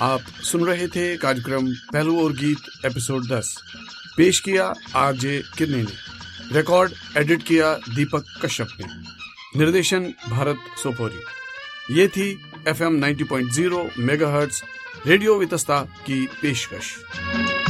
आप सुन रहे थे कार्यक्रम पहलू और गीत एपिसोड 10। पेश किया आरजे किन्नी ने। रिकॉर्ड एडिट किया दीपक कश्यप ने। निर्देशन भारत सोपोरी। ये थी FM 90.0 मेगाहर्ट्ज रेडियो वितस्ता की पेशकश।